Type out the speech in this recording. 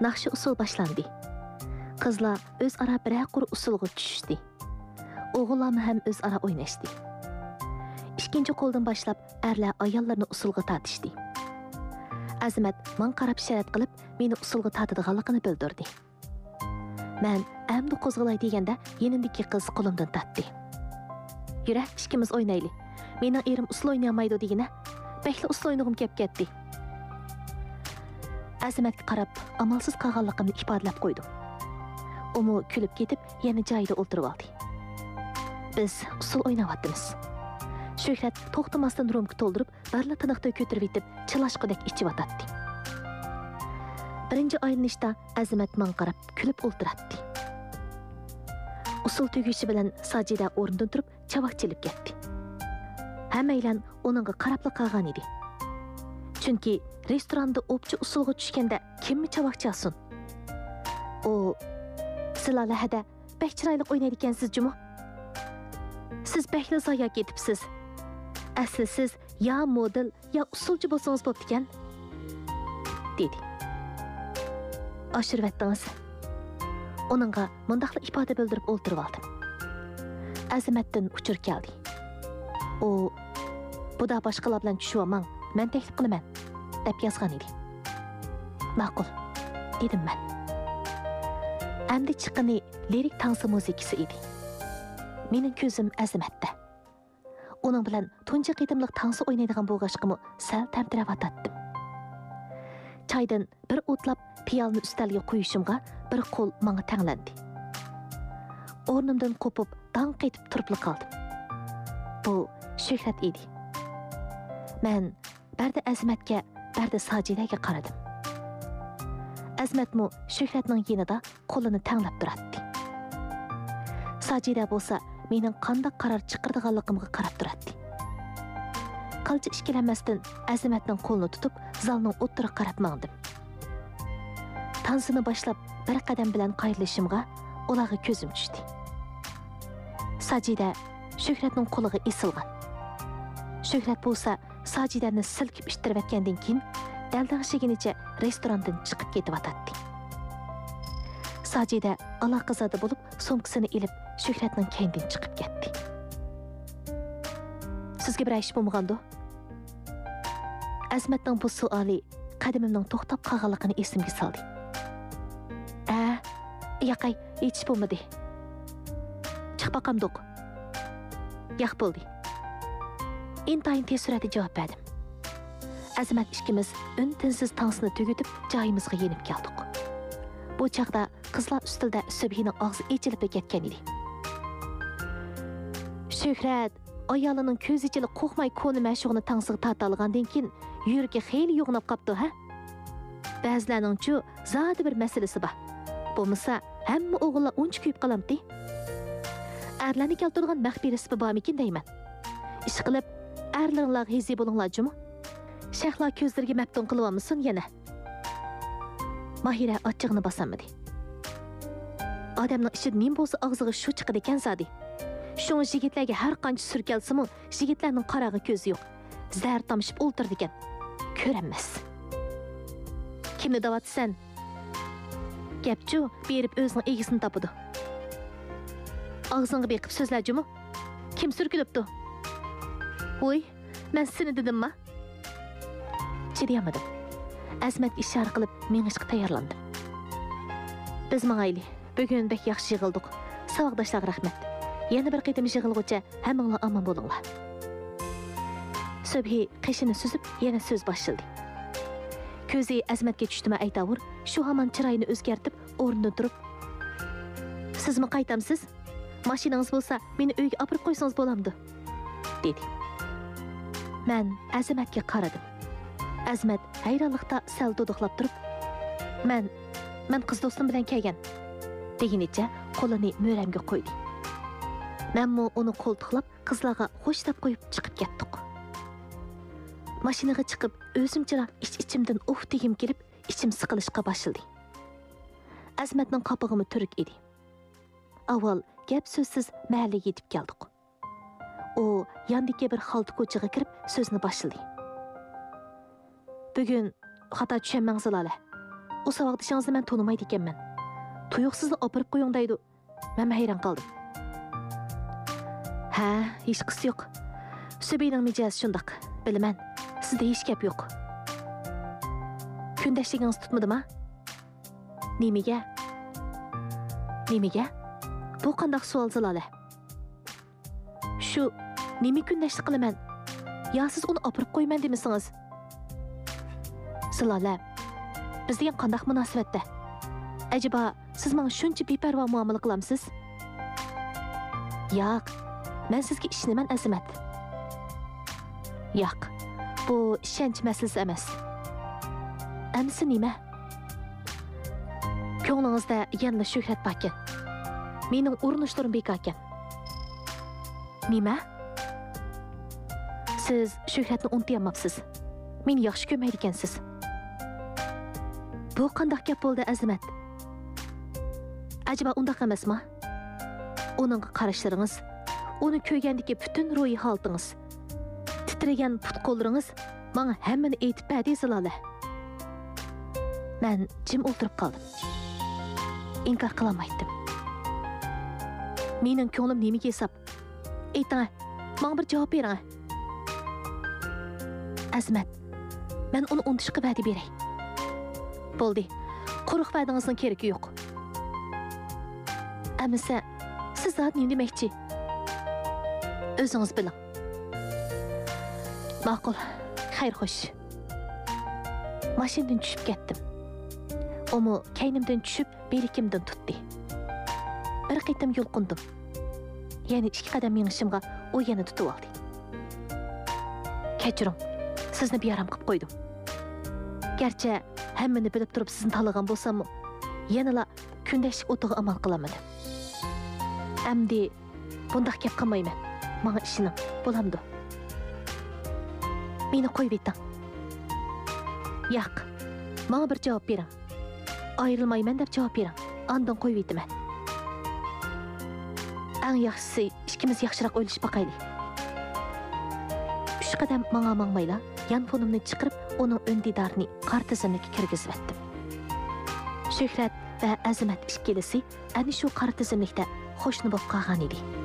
Naqshi usul boshlandi. Qizlar o'zaro bir qur usulga tushdi. O'g'illar ham o'zaro o'ynashdi. Ikkinchi qo'ldan boshlab erlar ayollarni usulga tortishdi. Azimat men qarab sharat qilib, meni usulga tortadiganligini bildirdi. Men amdi qo'zg'alay deganda, yenindagi qiz qo'limdan tortdi. Yura, ikkimiz o'ynayli. Mening erim usul o'ynayolmaydi degina, bekli usul o'ynag'im kelib ketdi. Azimatga qarab, amalsiz qolganligimni ifodalab qo'ydim. Umu kulib ketib, yana joyida o'tirib oldi. Biz usul o'ynayapmiz. Shuhrat to'xtamasdan rumga to'ldirib, barli tiniqda ko'tarib etib, chilashqidek ichib atadi. Birinchi aylanishda Azimat menga qarab, kulib o'tiradi. Usul tugishi bilan Sajida o'rnidan turib, chavoq chelib ketdi. Hammaylar uningga qarab qolgan edi. Chunki restoranda o'pchi usulga tushganda kimmi chavoq chalsin? O Silalahada bek chiroyli o'ynaydi ekansiz juma. Siz bekli zoya ketibsiz. Asli siz ya model ya usulchi bo'lsangiz bo'pti ekan, dedi. Oshirvatdingiz. Onunga mundaqli ifoda bildirib o'ltirib oldim. Azimatdan uchur keldi. O bu da boshqalar bilan tushuvamang, men taklif qilaman, deb yozgan edi. Ma'qul, dedim men. Endi chiqqani lirik tansi muzikasi edi. Mening ko'zim Azimatda. Onun bilan tunji qitimliq tansi o'ynaydigan bo'lg'ashqimi sal tamtirab atatdim. Çaydan bir o'tlab piyolni ustalga qo'yishimga bir qo'l menga tanglandi. O'rnimdan qo'pib, danq etib turib qoldim. Bu Shuhrat edi. Men barda Azimatga, barda Sajidaga qaradim. Azimatmu Shuhratning yonida qo'lini tanglab turadi. Sajida bo'lsa, mening qanday qaror chiqardiganligimga qarab turadi. Qilchi ishkilanmasdan Azimatning qo'lini tutib, zalning o'ttiriga qarab mangdim. Tansini boshlab bir qadam bilan qayrilishimga ularga ko'zim tushdi. Sajida Shuhratning qo'liga isilgan. Shuhrat bo'lsa, Sajidani silkib ishtirib atgandan keyin daldag'ishiginicha restorandan chiqib ketib atadi. Sajida aloqazada bo'lib, sumkasini ilib Shuhratning keynidan chiqib ketdi. Sizga bir ish bo'lmagandi? Azimatning bu savoli qadamimning to'xtab qolganligini esimga soldi. Yo'qay, hech bo'lmadi. Chiqib boqamdiq. Yo'q bo'ldi. Intayin tez sur'atda javob berdim. Azimat ikkimiz un-tinsiz tansini tugutib, joyimizga yenib keldik. Bu chaqda qizlar ustilda Subhining og'zi echilib ketgan edi. Shuhrat ayolining ko'z ichida qo'rqmay ko'ni mashug'ini tansiga tortalgandan keyin yuragi xeyli yo'g'nab qopti, ha? Ba'zilarning-chu zodi bir masalasi bor. Bo'lmasa, hamma o'g'illar uncha kuyib qolamdi. Erlarni keltirgan maxfiy risbi bormikin deyman. Ish qilib, erlarlar hezi bo'linglar jumi. Shayxlar ko'zlariga maftun qilyapmisin yana? Mahira ochig'ini bosamadi. Odamning ishi nim bo'lsa og'ziga shu chiqadi ekan zodi. Shunga yigitlarga har qancha surkalsa-mu, yigitlarning qarag'i ko'zi yo'q. Zar tomishib o'ltirdi ekan. Ko'ranmas. Kimni davatsan? Gapchu berib o'zining egisini topadi. Og'zingga beqib so'zlajimi? Kim surkilibdi? Voy, men seni dedimmi? Chidayamadim. Azimat ishora qilib, mengishga tayyorlandim. Biz mangayli, bugun bek yaxshi yig'ildik. Savoqdoshlarga rahmat. Yana bir qitim yig'ilguncha hammanglar omon bo'linglar. Subhi qishini suzib, yana so'z boshladi. Ko'zi Azimatga tushdimi aytavur, shu hamon chiroyini o'zgartib, o'rnidan turib, "Sizmi qaytamsiz? Mashinangiz bo'lsa, meni uyga olib qo'ysangiz bo'lamdi", dedi. Men Azimatga qaradim. Azimat hayronlikda sal duduqlab turib, "Men qiz do'stim bilan kelgan", deginicha qo'lini mo'ramga qo'ydi. Menmu uni qo'ltiqlab, qizlarga xo'shlab qo'yib chiqib ketdik. Mashinaga chiqib, o'zimcha ichimdan degim kelib, ichim siqilishga boshladi. Azimatning qopig'imi turk edi. Avval gap so'zsiz mahallaga yetib keldik. U yandagi bir xalta ko'chaga kirib, so'zni boshladi. "Bugun xato tushunmangizlar. O savaqdishingizni men tonimaydi ekanman. Tuyuqsizla opirib qo'ying deydi. Men hayron qoldim. Ha, hech qisi yo'q. Subayning mijozi shundoq. Bilaman, sizda hech gap yo'q. Kundashligingiz tutmadimi? Nimaga? Bu qanday savol Zilola? Shu nima kundashlik qilaman? Ya siz uni opirib qo'yman demisingiz? Zilola, biz degan qanday munosabatda? Acaba siz menga shuncha beparvo muomala qilamsiz? Yo'q, men sizga ishonaman Azimat. Yo'q, bu ishonch masalasi emas. Amsi nima? Ko'nglingizda yana Shuhrat bor ekan. Mening urinishlarim bekor ekan. Nima? Siz Shuhratni unutmayapsiz. Meni yaxshi ko'rmaydi ekansiz. Bu qanday gap bo'ldi Azimat? Acaba undaq emasmi? Uning qarashlaringiz, uni ko'rgandagi butun ruhiy holatingiz, titragan put-qo'llaringiz menga hammani aytib berdi Zilola. Men jim o'tirib qoldim. Inkor qila olmaydim. Mening ko'nglim nimaga hesab? Ayting, menga bir javob bering. Azimat, men uni unutishga va'da beray. Bo'ldi. Quruq va'dangizning keragi yo'q. Amisa, siz zot nima demoqchi? O'zingiz biling. Ma'qul. Xayr xo'sh. Mashinadan tushib ketdim. Omu kaynimdan tushib, belikimdan tutdi. Bir qitim yulqindim. Ya'ni 2 qadam mengishimga u yana tutib oldi. Kechiring. Sizni beyaram qilib qo'ydim. Gerçi hammani bilib turib sizni tanlagan bo'lsam, yanala kundashlik o'tiga amal qilamadim. Amdi bundaq gap qilmayman. Menga ishining bo'lamdi. Meni qo'yib eting. Yo'q. Menga bir javob bering. Ayrılmayman deb javob bering. Ondan qo'yib etaman. Eng yaxshisi ikkimiz yaxshiroq o'ylashib boqaylik. 3 qadam menga mangmayla, yanfonimni chiqarib, uning öndidarini qartizimga kirgizib etdim. Shuhrat va Azimat ikkilisi ana shu qartizimlikda xo'shni bo'lib qolgan edi.